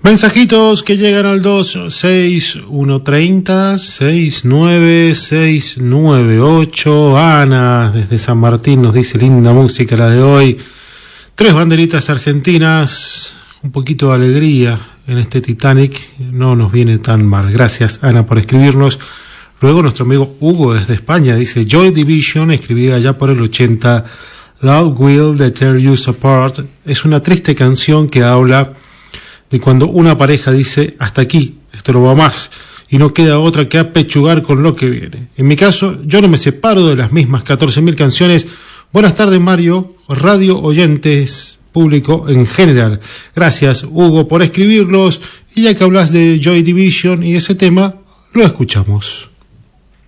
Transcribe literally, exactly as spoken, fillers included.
Mensajitos que llegan al dos seis uno tres cero seis nueve seis nueve ocho. Ana desde San Martín nos dice: linda música la de hoy. Tres banderitas argentinas, un poquito de alegría en este Titanic, no nos viene tan mal. Gracias, Ana, por escribirnos. Luego nuestro amigo Hugo desde España dice: Joy Division, escribida ya por el ochenta, Love Will Tear You Apart. Es una triste canción que habla de cuando una pareja dice: hasta aquí, esto no va más, y no queda otra que apechugar con lo que viene. En mi caso, yo no me separo de las mismas catorce mil canciones. Buenas tardes, Mario, radio oyentes, público en general. Gracias, Hugo, por escribirlos, y ya que hablas de Joy Division y ese tema, lo escuchamos.